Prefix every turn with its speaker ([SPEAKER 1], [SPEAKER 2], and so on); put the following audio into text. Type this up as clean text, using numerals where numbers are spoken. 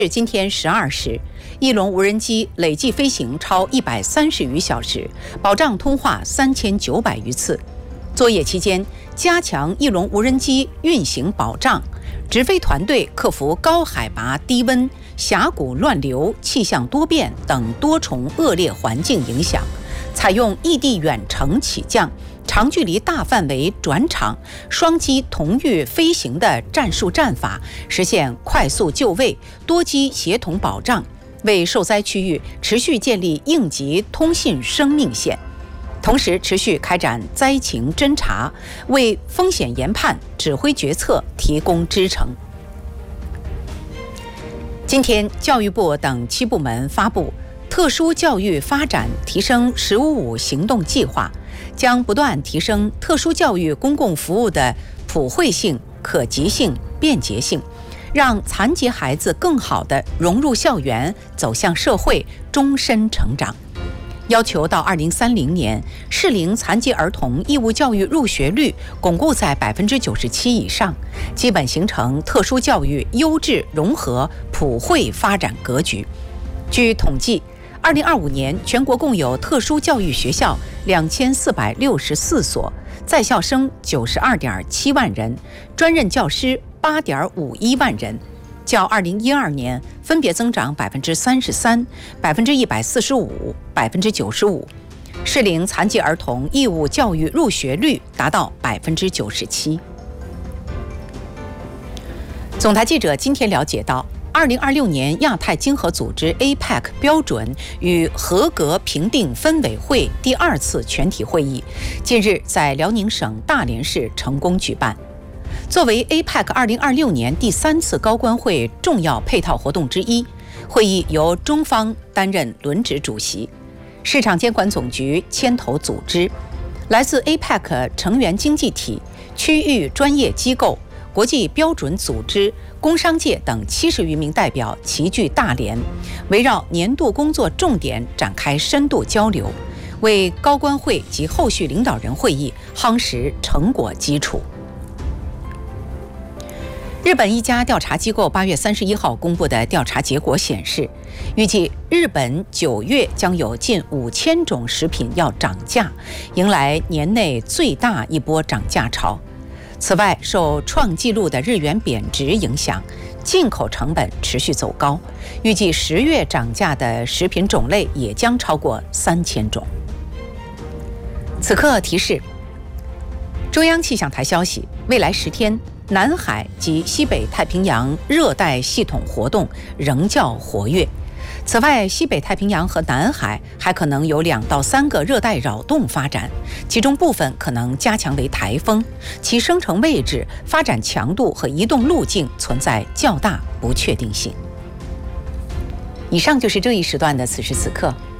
[SPEAKER 1] 至今天12时，翼龙无人机累计飞行超130余小时，保障通话3900余次。作业期间，加强翼龙无人机运行保障，直飞团队克服高海拔、低温、峡谷乱流、气象多变等多重恶劣环境影响，采用异地远程起降、长距离大范围转场、双机同域飞行的战术战法，实现快速就位、多机协同保障，为受灾区域持续建立应急通信生命线。同时，持续开展灾情侦查，为风险研判、指挥决策提供支撑。今天，教育部等7部门发布特殊教育发展提升“15+5”行动计划，将不断提升特殊教育公共服务的普惠性、可及性、便捷性，让残疾孩子更好地融入校园，走向社会，终身成长。要求到2030年，适龄残疾儿童义务教育入学率巩固在97%以上，基本形成特殊教育优质融合普惠发展格局。据统计，2025年全国共有特殊教育学校2464所，在校生92.7万人，专任教师8.51万人，较2012年分别增长33%、145%、95%。适龄残疾儿童义务教育入学率达到97%。总台记者今天了解到，2026年亚太经合组织 APEC 标准与合格评定分委会第2次全体会议，近日在辽宁省大连市成功举办。作为 APEC 2026年第3次高官会重要配套活动之一，会议由中方担任轮值主席，市场监管总局牵头组织，来自 APEC 成员经济体、区域专业机构、国际标准组织、工商界等70余名代表齐聚大连，围绕年度工作重点展开深度交流，为高官会及后续领导人会议夯实成果基础。日本一家调查机构8月31号公布的调查结果显示，预计日本9月将有近5000种食品要涨价，迎来年内最大一波涨价潮。此外，受创纪录的日元贬值影响，进口成本持续走高，预计10月涨价的食品种类也将超过3000种。此刻提示：中央气象台消息，未来10天，南海及西北太平洋热带系统活动仍较活跃。此外，西北太平洋和南海还可能有2到3个热带扰动发展，其中部分可能加强为台风，其生成位置、发展强度和移动路径存在较大不确定性。以上就是这一时段的此时此刻。